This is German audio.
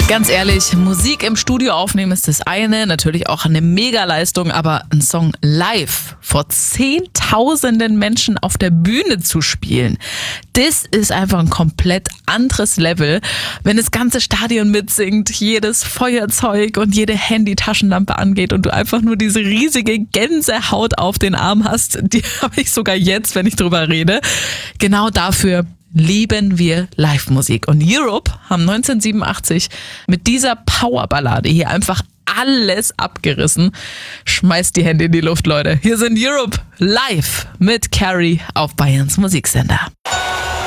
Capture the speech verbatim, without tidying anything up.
Ganz ehrlich, Musik im Studio aufnehmen ist das eine, natürlich auch eine Megaleistung, aber einen Song live vor zehntausenden Menschen auf der Bühne zu spielen, das ist einfach ein komplett anderes Level. Wenn das ganze Stadion mitsingt, jedes Feuerzeug und jede Handy-Taschenlampe angeht und du einfach nur diese riesige Gänsehaut auf den Arm hast, die habe ich sogar jetzt, wenn ich drüber rede. Genau dafür lieben wir Live-Musik. Und Europe haben neunzehnhundertsiebenundachtzig mit dieser Powerballade hier einfach alles abgerissen. Schmeißt die Hände in die Luft, Leute. Hier sind Europe live mit Carrie auf Bayerns Musiksender.